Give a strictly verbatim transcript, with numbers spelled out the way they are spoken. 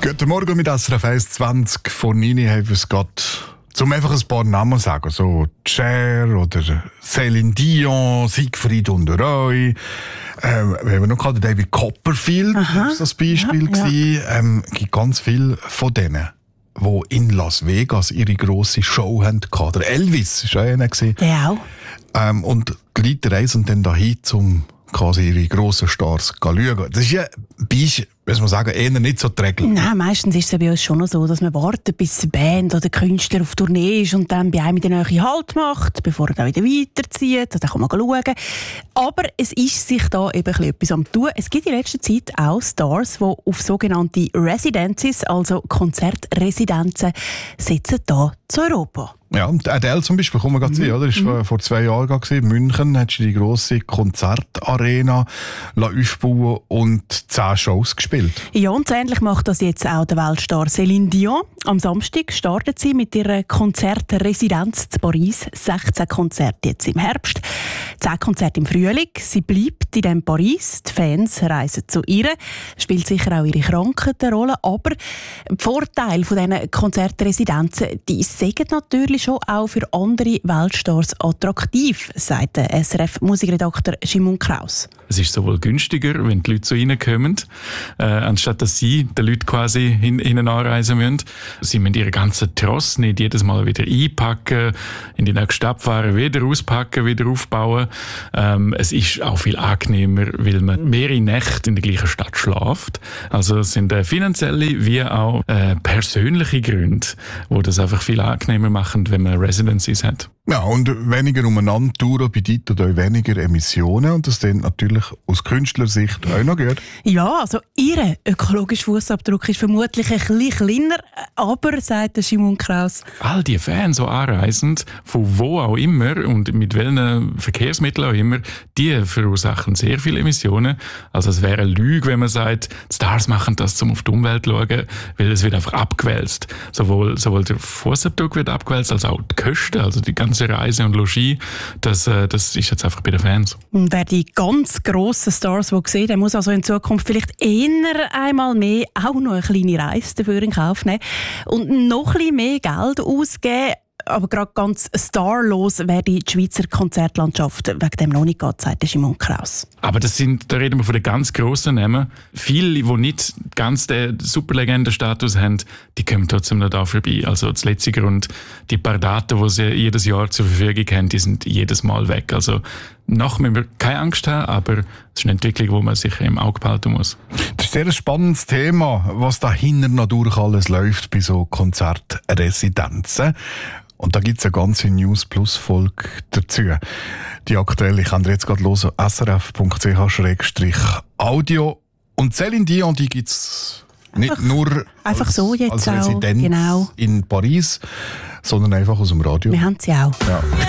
Guten Morgen mit S R F eins zwanzig von Nini haben wir es gerade, zum einfach ein paar Namen sagen, so Cher oder Céline Dion, Siegfried und Roy. Ähm, wir haben noch gehabt, David Copperfield, Aha. das war das Beispiel. Ja, ja. Ähm, es gibt ganz viele von denen, die in Las Vegas ihre grosse Show hatten. Der Elvis war auch einer. Der auch. Ähm, und die Leute reisen dann dahin, um quasi ihre grossen Stars zu schauen. Das ist ja Beispiel, muss man sagen, eher nicht so die Regel. Nein, meistens ist es bei uns schon noch so, dass man wartet, bis eine Band oder Künstler auf Tournee ist und dann bei einem in der Nähe Halt macht, bevor er dann wieder weiterzieht. Dann kann man schauen. Aber es ist sich da eben ein bisschen etwas am tun. Es gibt in letzter Zeit auch Stars, die auf sogenannte Residencies, also Konzertresidenzen, setzen da zu Europa. Ja, und Adele zum Beispiel, kommen wir gerade sehen, oder? Das war vor zwei Jahren gewesen. In München hat sie die grosse Konzertarena aufbauen und zehn Shows gespielt. Ja, und ähnlich macht das jetzt auch der Weltstar Céline Dion. Am Samstag startet sie mit ihrer Konzertresidenz zu Paris. sechzehn Konzerte jetzt im Herbst, zehn Konzerte im Frühling. Sie bleibt in diesem Paris. Die Fans reisen zu ihr. Spielt sicher auch ihre Krankheit eine Rolle. Aber die Vorteile von diesen Konzertresidenzen, die sind natürlich schon auch für andere Weltstars attraktiv, sagt der S R F-Musikredakteur Simon Kraus. Es ist sowohl günstiger, wenn die Leute zu ihnen kommen, äh, anstatt dass sie den Leuten quasi hin, ihnen anreisen müssen. Sie müssen ihren ganzen Tross nicht jedes Mal wieder einpacken, in die nächste Stadt fahren, wieder auspacken, wieder aufbauen. Ähm, es ist auch viel angenehmer, weil man mehrere Nächte in der gleichen Stadt schläft. Also es sind äh, finanzielle wie auch äh, persönliche Gründe, die das einfach viel angenehmer machen, wenn man Residencies hat. Ja, und weniger umeinander touren bedeutet auch weniger Emissionen. Und das klingt natürlich aus Künstlersicht auch noch gut. Ja, also ihr ökologischer Fußabdruck ist vermutlich ein bisschen kleiner, aber, sagt der Simon Kraus, All die Fans, die anreisen, von wo auch immer und mit welchen Verkehrsmitteln auch immer, die verursachen sehr viele Emissionen. Also es wäre eine Lüge, wenn man sagt, die Stars machen das, um auf die Umwelt zu schauen, weil es wird einfach abgewälzt. Sowohl, sowohl der Fußabdruck wird abgewälzt, als auch die Kosten, also die ganze Reise und Logis, das, das ist jetzt einfach bei den Fans. und wer die ganz grossen Stars die sieht, der muss also in Zukunft vielleicht eher einmal mehr auch noch eine kleine Reise dafür in Kauf nehmen und noch ein bisschen mehr Geld ausgeben. Aber gerade ganz starlos wäre die Schweizer Konzertlandschaft wegen dem noch nicht geht, sagt Simon Kraus. Aber das sind, da reden wir von den ganz grossen Namen. Viele, die nicht ganz den Superlegenden-Status haben, die kommen trotzdem noch da vorbei. Also das letzte Grund, die paar Daten, die sie jedes Jahr zur Verfügung haben, die sind jedes Mal weg. Also noch müssen wir keine Angst haben, aber es ist eine Entwicklung, die man sich im Auge behalten muss. Das ist sehr ein spannendes Thema, was dahinter noch durch alles läuft bei so Konzertresidenzen. Und da gibt es eine ganze News-Plus-Folge dazu. Die aktuelle könnt ihr jetzt gerade hören, s r f punkt c h slash audio. Und Céline Dion, die gibt es nicht nur einfach als, so jetzt als auch, Residenz genau. in Paris, sondern einfach aus dem Radio. Wir haben sie auch. Ja.